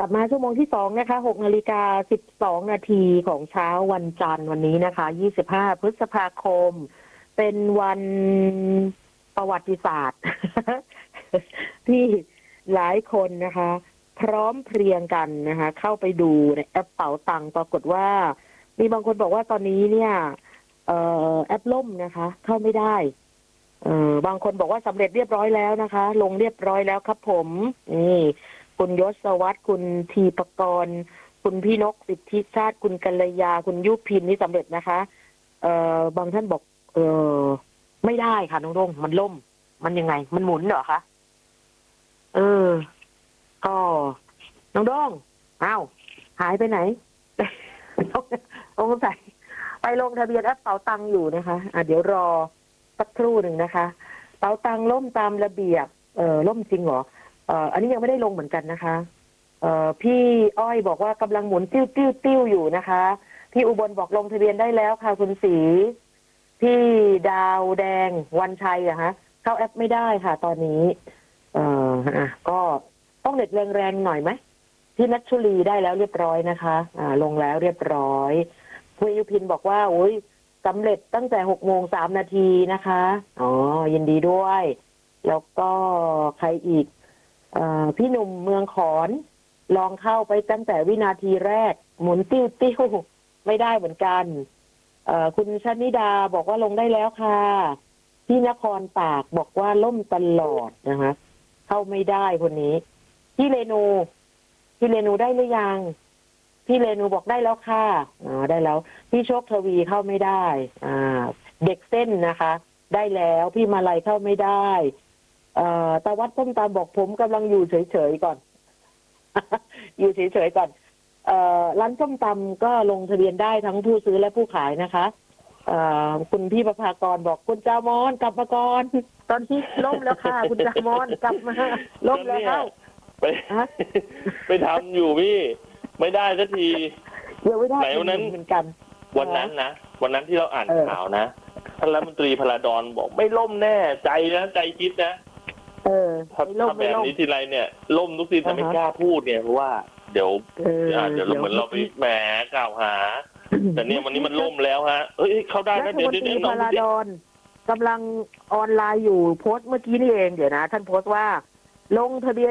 กลับมาชั่วโมงที่2นะคะ6:12 นาทีของเช้าวันจันทร์วันนี้นะคะ25 พฤษภาคมเป็นวันประวัติศาสตร์ ที่หลายคนนะคะ พร้อมเพรียงกันนะคะ เข้าไปดูในแอปเป๋าตังค์ปรากฏว่ามีบางคนบอกว่าตอนนี้เนี่ยแอปล่มนะคะ เข้าไม่ได้บางคนบอกว่าสำเร็จเรียบร้อยแล้วนะคะ ลงเรียบร้อยแล้วครับผมนี่คุณยศวัฒน์คุณทีปกรณ์คุณพี่นกสิทธิชาติคุณกัลยาคุณยุพินนี่สำเร็จนะคะบางท่านบอกไม่ได้ค่ะน้องรงมันล่มมันยังไงมันหมุนเหรอคะก็น้องดงอ้าวหายไปไหนต้องใส่ไปลงทะเบียนแอปเป๋าตังค์อยู่นะคะเดี๋ยวรอสักครู่หนึ่งนะคะเป๋าตังค์ล่มตามระเบียบล่มจริงเหรออันนี้ยังไม่ได้ลงเหมือนกันนะคะพี่อ้อยบอกว่ากำลังหมุนติ้วอยู่นะคะพี่อุบลบอกลงทะเบียนได้แล้วค่ะคุณศรีพี่ดาวแดงวันชัยเข้าแอปไม่ได้ค่ะตอนนี้ก็ต้องเน็ตแรงๆหน่อยไหมพี่นัชชุลีได้แล้วเรียบร้อยนะคะลงแล้วเรียบร้อยคุณยุพินบอกว่าโอ้ยสำเร็จตั้งแต่6:03 นาทีนะคะยินดีด้วยแล้วก็ใครอีกพี่หนุ่มเมืองขอนลองเข้าไปตั้งแต่วินาทีแรกหมุนติ้วไม่ได้เหมือนกันคุณชนิดาบอกว่าลงได้แล้วค่ะพี่นครปากบอกว่าล่มตลอดนะคะเข้าไม่ได้คนนี้พี่เรนูได้หรือยังพี่เรนูบอกได้แล้วค่ะได้แล้วพี่โชคทวีเข้าไม่ได้เด็กเส้นนะคะได้แล้วพี่มาลัยเข้าไม่ได้ตาวัดส้มตาบอกผมกำลังอยู่เฉยๆก่อน อยู่เฉยๆก่อนร้านส้มตำก็ลงทะเบียนได้ทั้งผู้ซื้อและผู้ขายนะคะคุณพี่ประภากรบอกคุณจามอนกลับมาก่อนตอนที่ล่มแล้วค่ะคุณจามอนกลับมาล่มแล้วไปทำอยู่พี่ไม่ได้สักทีเดี๋ยวไม่ได้ไหนวันนั้นเหมือนกันวันนั้นที่เราอ่านข่าวนะท่านรัฐมนตรีพลาดอนบอกไม่ล่มแน่ใจนะใจคิดนะถ้าแบบนี้ทีไรเนี่ยล่มทุกทีแต่ไม่กล้าพูดเนี่ยเพราะว่าเดี๋ยวเหมือนเราไปแหมกล่าวหาแต่เนี่ยวันนี้มันล่มแล้วฮะเข้าได้นะเดี๋ยวพลาดอนกำลังออนไลน์อยู่โพสต์เมื่อกี้นี่เองเดี๋ยวนะท่านโพสต์ว่าลงทะเบียน